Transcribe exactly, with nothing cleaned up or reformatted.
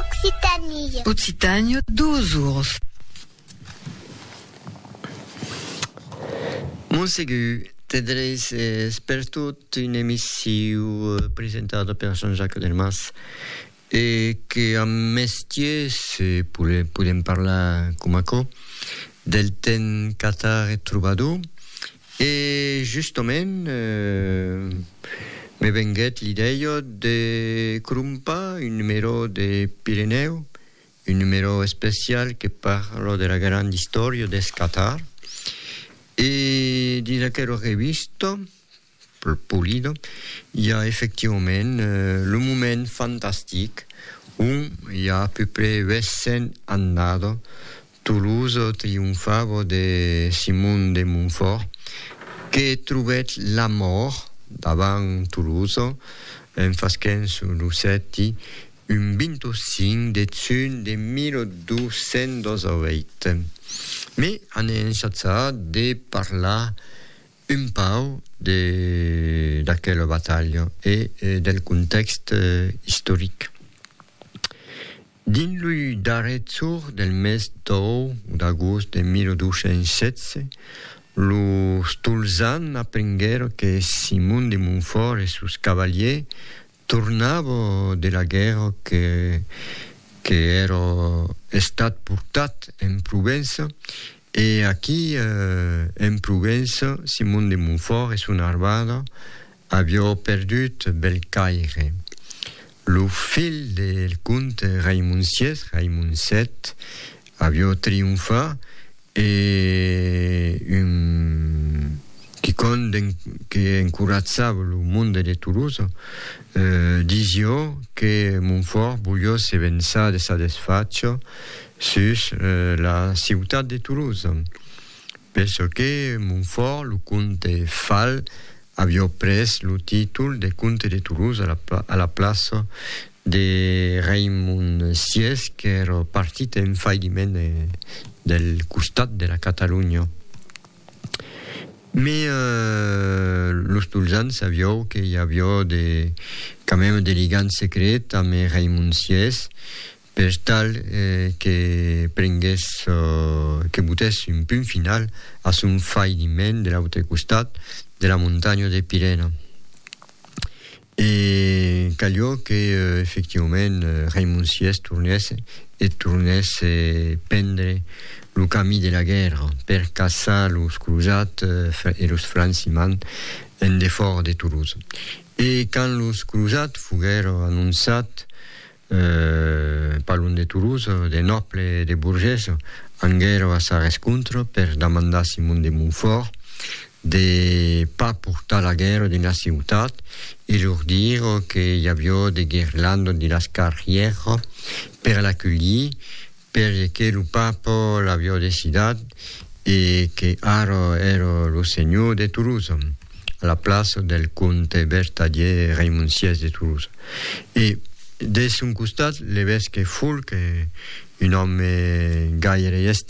Occitanie. Occitanie dos urs. Monseigneur, tedreis per tot un'emissione presentata per Jean-Jacques Delmas e che a mestier, se podem parlar com això, del ten Qatar et trobador, e justament eh, me venguet l'idea de crumpa un numero de Pirineu, un numero special che parla della grande storia del Qatar. Et dans aquella revista, Pulido, il y a effectivement euh, le moment fantastique où il y a à peu près huit années, Toulouse triomphava de Simon de Montfort, qui trouvait la mort davant Toulouse, en faisant sur Lucetti, un vingt-cinq de juin de mille deux cent dix-huit. Mais on est enchassat de parler un peu de d'aquella bataille et, et del contexte euh, historique. Dins le darrer jour del mes d'agost de mille deux cent setze, los Tulzans apprengueren que Simon de Montfort et sus cavaliers tornaven de la guerra que que era estat portat en Provença, e aquí eh, en Provença Simon de Montfort e sua armada havia perdut Belcaire. Lo fill del comte Raimon seix, Raimon set, havia triomfat e un qui conten che incorazzava il mondo di Toulouse eh, diceva che Montfort voglio se pensare soddisfatto su eh, la città di Toulouse, perché Montfort, il conte Fall, aveva preso il titolo di conte di Toulouse alla, alla place di Raimon seix, che era partito in fallimento del costato della Catalogna. Mais euh, los Tulzans savions qu'il y avait des, quand même des liens secrets avec Raimon seix, per tal eh, que prengués, uh, que botés un punt final a son falliment de l'altre costat de la muntanya de Pirena. Et callò que, uh, effectivament, uh, Raimon seix tornés et tornés a prendre le camí de la guerra per caçar los cruzats uh, e los francimans en defort de Toulouse. Et quand los cruzats fugueren annonciats uh, parlons de Toulouse, de nobles et de bourgeois, angueren a sa rescontre per demandar Simon de Montfort de pas portar la guerra de la ciutat e leur dire que hi havia de guirlandes de las carrieres per l'accueillir, perché il Papa l'aveva decidit e che ara era lo signor de Toulouse, a la place del comte Bertadier Raimon seix de Toulouse. E de son costat, le ves que Folk, un home gaire